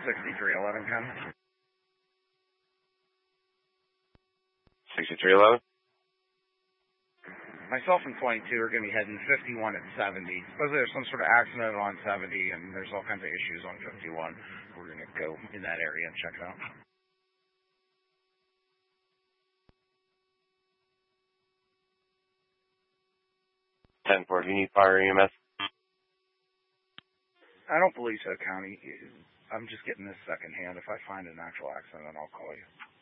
6311, Ken. 6311? Myself and 22 are going to be heading 51 at 70. Supposedly there's some sort of accident on 70, and there's all kinds of issues on 51. We're going to go in that area and check it out. 10-4, do you need fire EMS? I don't believe so, County. I'm just getting this secondhand. If I find an actual accident, then I'll call you.